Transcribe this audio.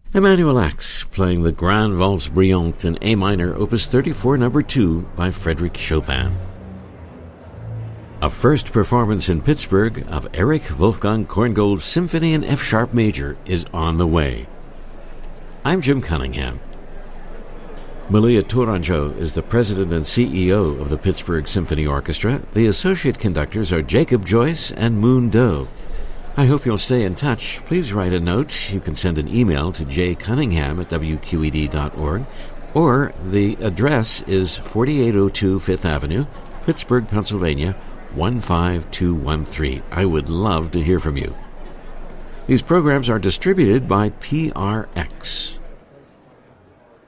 Emmanuel Ax playing the Grande Valse Brillante in A minor, Opus 34, number 2 by Frédéric Chopin. A first performance in Pittsburgh of Erich Wolfgang Korngold's Symphony in F-sharp major is on the way. I'm Jim Cunningham. Malia Tourangeau is the president and CEO of the Pittsburgh Symphony Orchestra. The associate conductors are Jacob Joyce and Moon Doe. I hope you'll stay in touch. Please write a note. You can send an email to jcunningham@wqed.org, or the address is 4802 Fifth Avenue, Pittsburgh, Pennsylvania, 15213. I would love to hear from you. These programs are distributed by PRX.